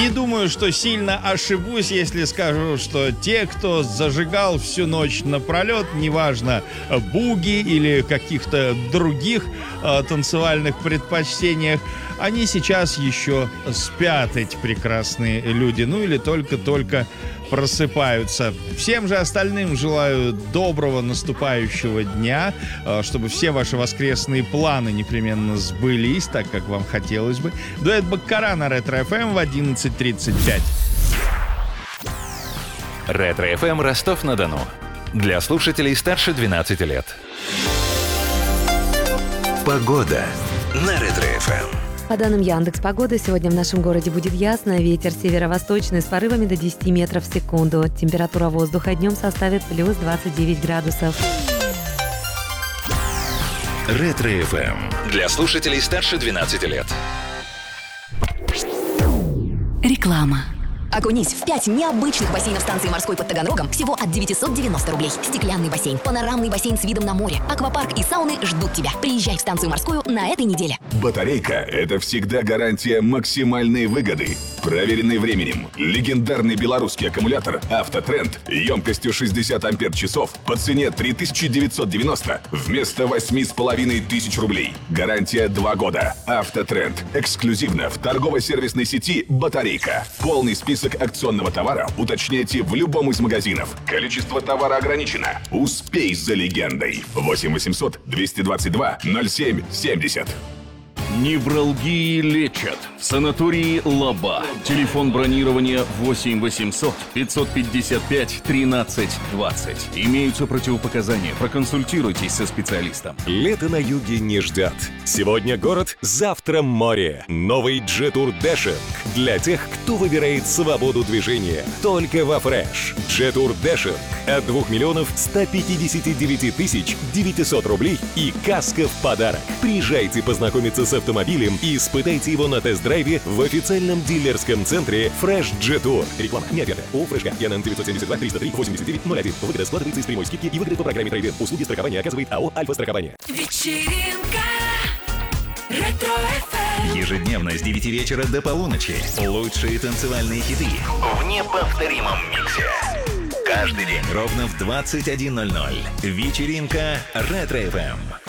Не думаю, что сильно ошибусь, если скажу, что те, кто зажигал всю ночь напролет, неважно, буги или каких-то других танцевальных предпочтениях, они сейчас еще спят, эти прекрасные люди, ну или только-только просыпаются. Всем же остальным желаю доброго наступающего дня, чтобы все ваши воскресные планы непременно сбылись, так как вам хотелось бы. Дуэт Баккара на Ретро-ФМ в 11:35. Ретро-ФМ Ростов-на-Дону. Для слушателей старше 12 лет. Погода на Ретро-ФМ. По данным Яндекс.Погоды, сегодня в нашем городе будет ясно. Ветер северо-восточный с порывами до 10 метров в секунду. Температура воздуха днем составит плюс 29 градусов. Ретро-ФМ. Для слушателей старше 12 лет. Реклама. Окунись в 5 необычных бассейнов станции морской под Таганрогом всего от 990 рублей. Стеклянный бассейн, панорамный бассейн с видом на море, аквапарк и сауны ждут тебя. Приезжай в станцию морскую на этой неделе. Батарейка – это всегда гарантия максимальной выгоды. Проверенный временем. Легендарный белорусский аккумулятор «Автотренд» емкостью 60 ампер-часов по цене 3990 вместо 8500 рублей. Гарантия 2 года. «Автотренд» эксклюзивно в торгово-сервисной сети «Батарейка». Полный список акционного товара уточняйте в любом из магазинов. Количество товара ограничено. Успей за легендой. 8 800 222 07 70. Невралгии лечат. В санатории «Лаба». Телефон бронирования 8 800 555 13 20. Имеются противопоказания. Проконсультируйтесь со специалистом. Лето на юге не ждет. Сегодня город, завтра море. Новый J-Tour Dashing. Для тех, кто выбирает свободу движения. Только во Фреш. J-Tour Dashing. От 2 миллионов 159 тысяч 900 рублей и каска в подарок. Приезжайте познакомиться с автомобилем и испытайте его на тест-драйве в официальном дилерском центре Fresh J-Tour. Реклама не ответа. ООО «Фрешка». ЯНН 972 303 8901. Выгода складывается из прямой скидки и выгоды по программе трейдинг. Услуги страхования оказывает АО «Альфа-страхование». Вечеринка. Ретро-ФМ. Ежедневно с 9 вечера до полуночи. Лучшие танцевальные хиты в неповторимом миксе. Каждый день ровно в 21:00. Вечеринка Ретро-ФМ.